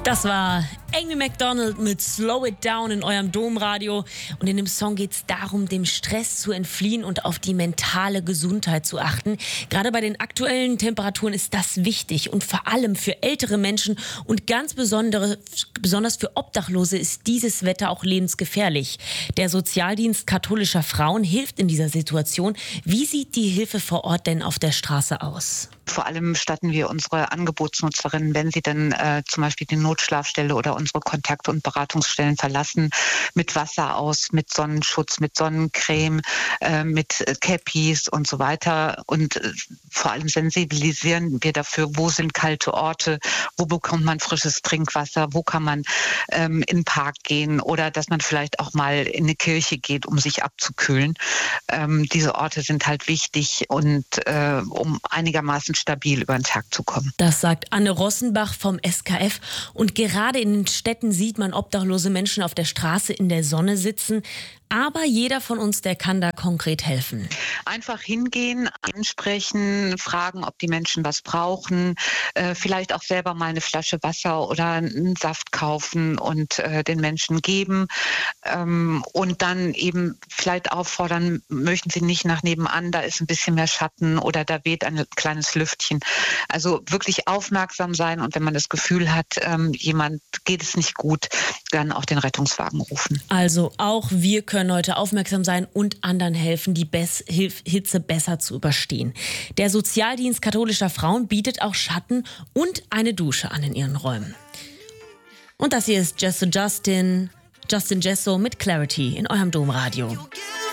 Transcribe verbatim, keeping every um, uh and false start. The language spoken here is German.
Das war Amy Macdonald mit Slow It Down in eurem Domradio. Und in dem Song geht es darum, dem Stress zu entfliehen und auf die mentale Gesundheit zu achten. Gerade bei den aktuellen Temperaturen ist das wichtig. Und vor allem für ältere Menschen und ganz besondere, besonders für Obdachlose ist dieses Wetter auch lebensgefährlich. Der Sozialdienst katholischer Frauen hilft in dieser Situation. Wie sieht die Hilfe vor Ort denn auf der Straße aus? Vor allem statten wir unsere Angebotsnutzerinnen, wenn sie dann äh, zum Beispiel die Notschlafstelle oder unsere Kontakt- und Beratungsstellen verlassen, mit Wasser aus, mit Sonnenschutz, mit Sonnencreme, äh, mit Cappies und so weiter. Und äh, vor allem sensibilisieren wir dafür, wo sind kalte Orte, wo bekommt man frisches Trinkwasser, wo kann man ähm, in den Park gehen oder dass man vielleicht auch mal in eine Kirche geht, um sich abzukühlen. Ähm, diese Orte sind halt wichtig und äh, um einigermaßen stabil über den Tag zu kommen. Das sagt Anne Rossenbach vom S K F. Und gerade in den Städten sieht man obdachlose Menschen auf der Straße in der Sonne sitzen. Aber jeder von uns, der kann da konkret helfen. Einfach hingehen, ansprechen, fragen, ob die Menschen was brauchen, äh, vielleicht auch selber mal eine Flasche Wasser oder einen Saft kaufen und äh, den Menschen geben. Ähm, und dann eben vielleicht auffordern, möchten Sie nicht nach nebenan, da ist ein bisschen mehr Schatten oder da weht ein kleines Lüftchen. Also wirklich aufmerksam sein und wenn man das Gefühl hat, ähm, jemand geht es nicht gut, dann auch den Rettungswagen rufen. Also auch wir können heute aufmerksam sein und anderen helfen, die Bess- Hilf- Hitze besser zu überstehen. Der Sozialdienst katholischer Frauen bietet auch Schatten und eine Dusche an in ihren Räumen. Und das hier ist Jesso Justin, Justin Jesso mit Clarity in eurem Domradio.